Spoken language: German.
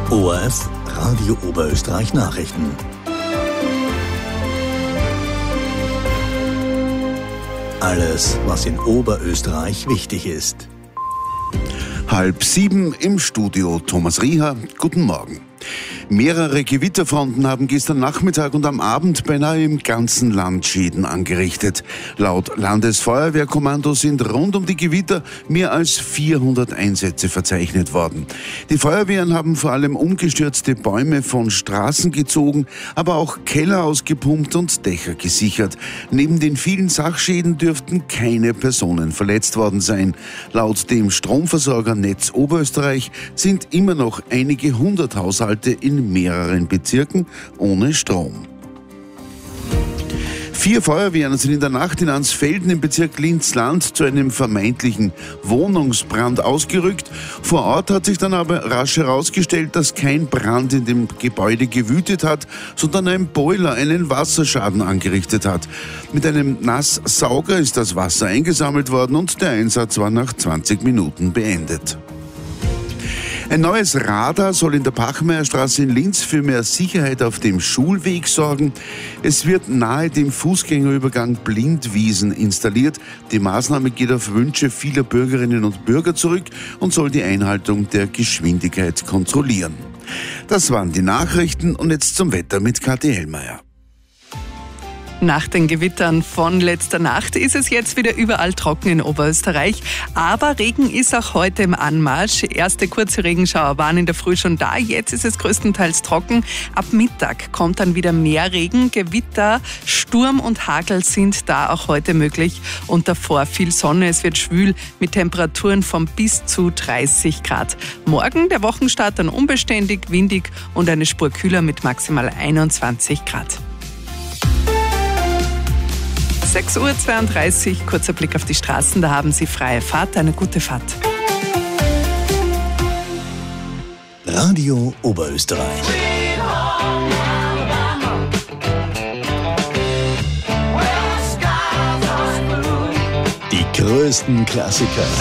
ORF Radio Oberösterreich Nachrichten. Alles, was in Oberösterreich wichtig ist. 6:30 im Studio Thomas Rieher. Guten Morgen. Mehrere Gewitterfronten haben gestern Nachmittag und am Abend beinahe im ganzen Land Schäden angerichtet. Laut Landesfeuerwehrkommando sind rund um die Gewitter mehr als 400 Einsätze verzeichnet worden. Die Feuerwehren haben vor allem umgestürzte Bäume von Straßen gezogen, aber auch Keller ausgepumpt und Dächer gesichert. Neben den vielen Sachschäden dürften keine Personen verletzt worden sein. Laut dem Stromversorger Netz Oberösterreich sind immer noch einige hundert Haushalte in mehreren Bezirken ohne Strom. 4 Feuerwehren sind in der Nacht in Ansfelden im Bezirk Linz-Land zu einem vermeintlichen Wohnungsbrand ausgerückt. Vor Ort hat sich dann aber rasch herausgestellt, dass kein Brand in dem Gebäude gewütet hat, sondern ein Boiler einen Wasserschaden angerichtet hat. Mit einem Nasssauger ist das Wasser eingesammelt worden und der Einsatz war nach 20 Minuten beendet. Ein neues Radar soll in der Pachmeierstraße in Linz für mehr Sicherheit auf dem Schulweg sorgen. Es wird nahe dem Fußgängerübergang Blindwiesen installiert. Die Maßnahme geht auf Wünsche vieler Bürgerinnen und Bürger zurück und soll die Einhaltung der Geschwindigkeit kontrollieren. Das waren die Nachrichten und jetzt zum Wetter mit Kathi Hellmeier. Nach den Gewittern von letzter Nacht ist es jetzt wieder überall trocken in Oberösterreich. Aber Regen ist auch heute im Anmarsch. Erste kurze Regenschauer waren in der Früh schon da. Jetzt ist es größtenteils trocken. Ab Mittag kommt dann wieder mehr Regen. Gewitter, Sturm und Hagel sind da auch heute möglich. Und davor viel Sonne. Es wird schwül mit Temperaturen von bis zu 30 Grad. Morgen der Wochenstart dann unbeständig, windig und eine Spur kühler mit maximal 21 Grad. 6:32 Uhr, kurzer Blick auf die Straßen, da haben Sie freie Fahrt, eine gute Fahrt. Radio Oberösterreich. Die größten Klassiker.